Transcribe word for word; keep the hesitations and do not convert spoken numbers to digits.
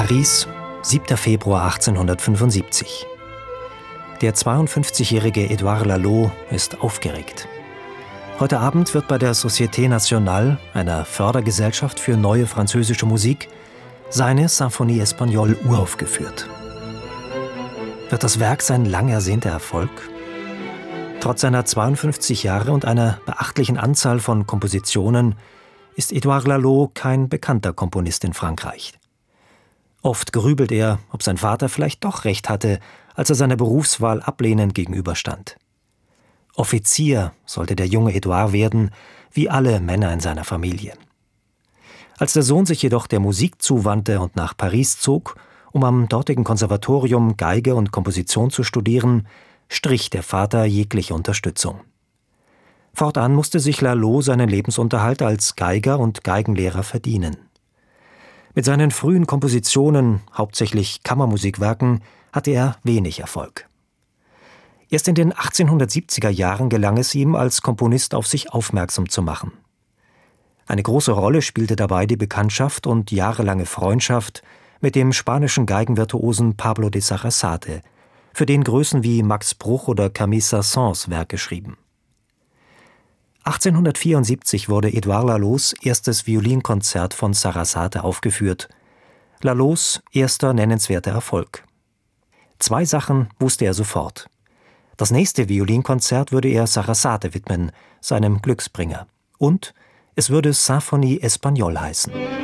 Paris, siebter Februar achtzehnhundertfünfundsiebzig. Der zweiundfünfzigjährige Édouard Lalo ist aufgeregt. Heute Abend wird bei der Société Nationale, einer Fördergesellschaft für neue französische Musik, seine Symphonie Espagnole uraufgeführt. Wird das Werk sein lang ersehnter Erfolg? Trotz seiner zweiundfünfzig Jahre und einer beachtlichen Anzahl von Kompositionen ist Édouard Lalo kein bekannter Komponist in Frankreich. Oft grübelt er, ob sein Vater vielleicht doch recht hatte, als er seiner Berufswahl ablehnend gegenüberstand. Offizier sollte der junge Édouard werden, wie alle Männer in seiner Familie. Als der Sohn sich jedoch der Musik zuwandte und nach Paris zog, um am dortigen Konservatorium Geige und Komposition zu studieren, strich der Vater jegliche Unterstützung. Fortan musste sich Lalo seinen Lebensunterhalt als Geiger und Geigenlehrer verdienen. Mit seinen frühen Kompositionen, hauptsächlich Kammermusikwerken, hatte er wenig Erfolg. Erst in den achtzehnhundertsiebziger Jahren gelang es ihm, als Komponist auf sich aufmerksam zu machen. Eine große Rolle spielte dabei die Bekanntschaft und jahrelange Freundschaft mit dem spanischen Geigenvirtuosen Pablo de Sarasate, für den Größen wie Max Bruch oder Camille Saint-Saëns Werke schrieben. achtzehnhundertvierundsiebzig wurde Édouard Lalos erstes Violinkonzert von Sarasate aufgeführt, Lalos erster nennenswerter Erfolg. Zwei Sachen wusste er sofort. Das nächste Violinkonzert würde er Sarasate widmen, seinem Glücksbringer. Und es würde Symphonie Espagnole heißen.